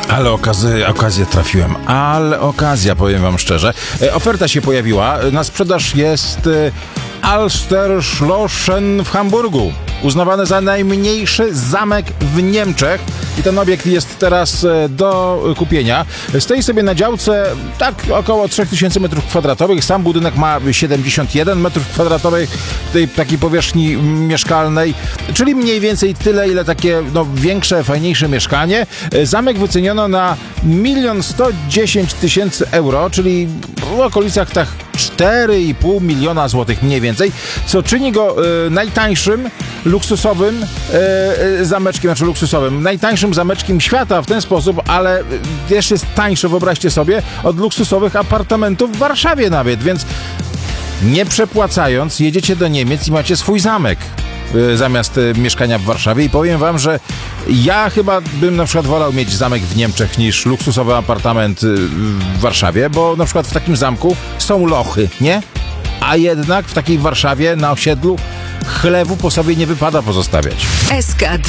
Ale okazję trafiłem. Ale okazja, powiem wam szczerze. Oferta się pojawiła. Na sprzedaż jest Alsterschlossen w Hamburgu. Uznawany za najmniejszy zamek w Niemczech. I ten obiekt jest teraz do kupienia. Stoi sobie na działce tak około 3000 m2. Sam budynek ma 71 m2 tej takiej powierzchni mieszkalnej, czyli mniej więcej tyle, ile takie większe, fajniejsze mieszkanie. Zamek wyceniono na 1 110 000 euro, czyli w okolicach tak 4,5 miliona złotych mniej więcej, co czyni go najtańszym luksusowym zameczkiem, najtańszym zameczkiem świata w ten sposób, ale też jest tańszy, wyobraźcie sobie, od luksusowych apartamentów w Warszawie nawet, więc nie przepłacając jedziecie do Niemiec i macie swój zamek zamiast mieszkania w Warszawie i powiem wam, że ja chyba bym na przykład wolał mieć zamek w Niemczech niż luksusowy apartament w Warszawie, bo na przykład w takim zamku są lochy, nie? A jednak w takiej Warszawie na osiedlu chlewu po sobie nie wypada pozostawiać. SK2